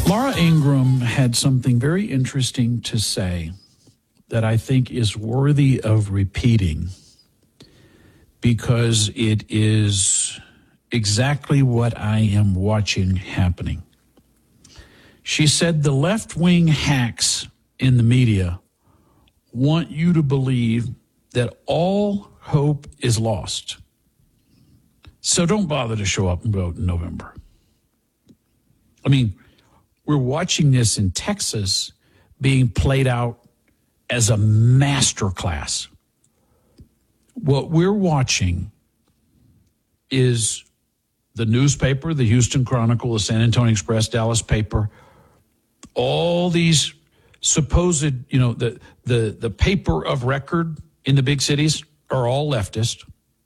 Laura Ingraham had something very interesting to say that I think is worthy of repeating because it is exactly what I am watching happening. She said the left-wing hacks in the media want you to believe that all hope is lost. So don't bother to show up and vote in November. I mean, we're watching this in Texas being played out as a master class. What we're watching is the newspaper, the Houston Chronicle, the San Antonio Express, Dallas Paper, all these supposed, the paper of record in the big cities are all leftist.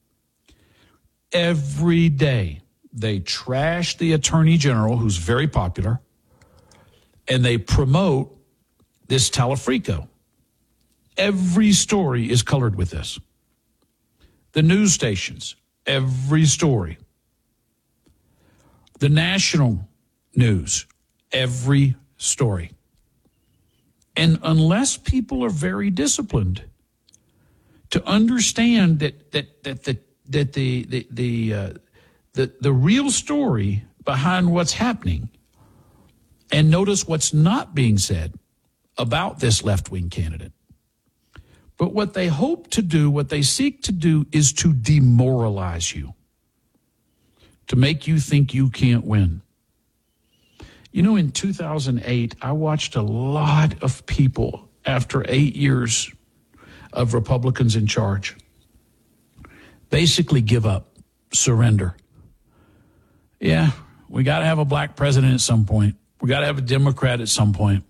Every day they trash the attorney general, who's very popular, and they promote this Talafrico. Every story is colored with this. The news stations, every story. The national news, every story. And unless people are very disciplined to understand that the real story behind what's happening, and notice what's not being said about this left-wing candidate. But what they hope to do, what they seek to do, is to demoralize you, to make you think you can't win. You know, in 2008, I watched a lot of people, after 8 years of Republicans in charge, basically give up, surrender. Yeah, we got to have a black president at some point. We got to have a Democrat at some point.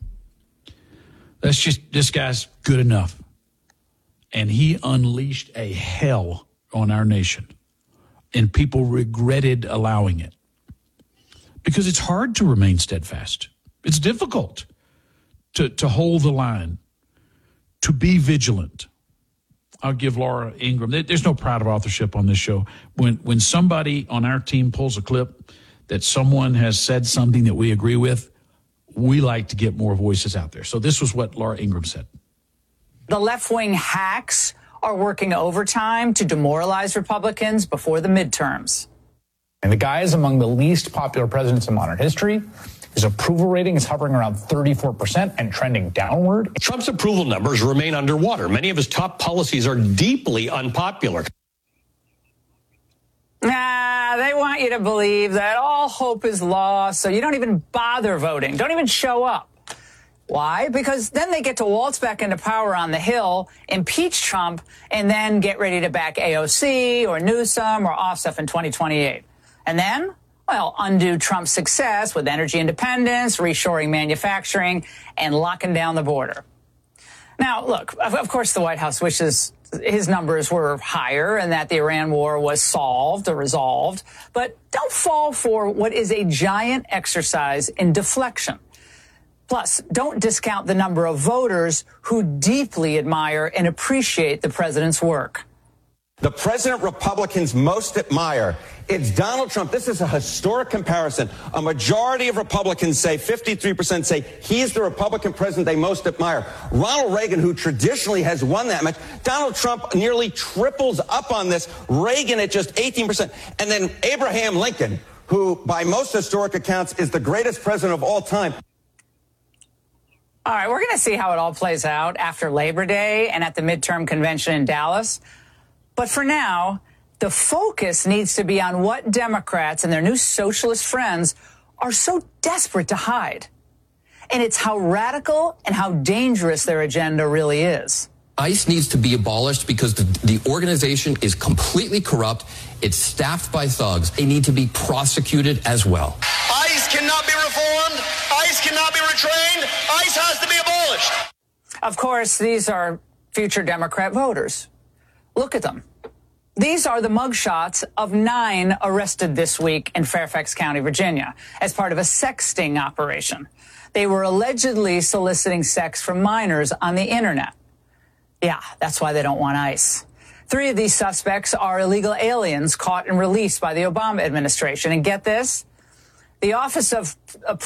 This guy's good enough. And he unleashed a hell on our nation. And people regretted allowing it. Because it's hard to remain steadfast. It's difficult to hold the line, to be vigilant. I'll give Laura Ingraham, there's no pride of authorship on this show. When somebody on our team pulls a clip that someone has said something that we agree with, we like to get more voices out there. So this was what Laura Ingraham said. The left-wing hacks are working overtime to demoralize Republicans before the midterms. And the guy is among the least popular presidents in modern history. His approval rating is hovering around 34% and trending downward. Trump's approval numbers remain underwater. Many of his top policies are deeply unpopular. They want you to believe that all hope is lost, so you don't even bother voting. Don't even show up. Why? Because then they get to waltz back into power on the Hill, impeach Trump, and then get ready to back AOC or Newsom or Ossoff in 2028. And then, well, undo Trump's success with energy independence, reshoring manufacturing, and locking down the border. Now, look, of course, the White House wishes his numbers were higher and that the Iran war was solved or resolved. But don't fall for what is a giant exercise in deflection. Plus, don't discount the number of voters who deeply admire and appreciate the president's work. The president Republicans most admire, it's Donald Trump. This is a historic comparison. A majority of Republicans say, 53% say, he's the Republican president they most admire. Ronald Reagan, who traditionally has won that much, Donald Trump nearly triples up on this. Reagan at just 18%. And then Abraham Lincoln, who by most historic accounts is the greatest president of all time. All right, we're going to see how it all plays out after Labor Day and at the midterm convention in Dallas. But for now, the focus needs to be on what Democrats and their new socialist friends are so desperate to hide. And it's how radical and how dangerous their agenda really is. ICE needs to be abolished because the organization is completely corrupt. It's staffed by thugs. They need to be prosecuted as well. ICE cannot be reformed. ICE cannot be retrained. ICE has to be abolished. Of course, these are future Democrat voters. Look at them. These are the mugshots of 9 arrested this week in Fairfax County, Virginia, as part of a sex sting operation. They were allegedly soliciting sex from minors on the internet. Yeah, that's why they don't want ICE. 3 of these suspects are illegal aliens caught and released by the Obama administration. And get this, the Office of